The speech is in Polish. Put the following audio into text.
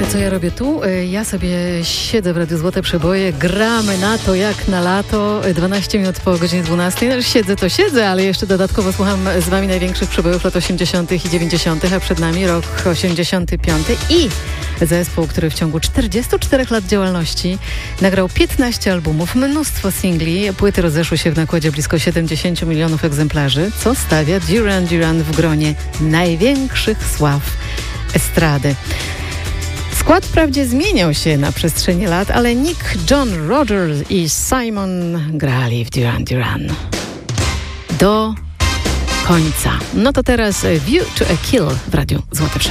co ja robię tu? Ja sobie siedzę w Radiu Złote Przeboje, gramy na to jak na lato, 12 minut po godzinie 12. No, siedzę, ale jeszcze dodatkowo słucham z wami największych przebojów lat 80. i 90., a przed nami rok 85. I zespół, który w ciągu 44 lat działalności nagrał 15 albumów, mnóstwo singli, płyty rozeszły się w nakładzie blisko 70 milionów egzemplarzy, co stawia Duran Duran w gronie największych sław estrady. Skład wprawdzie zmieniał się na przestrzeni lat, ale Nick, John, Roger i Simon grali w Duran Duran do końca. No to teraz View to a Kill w Radiu Złote Przeboje.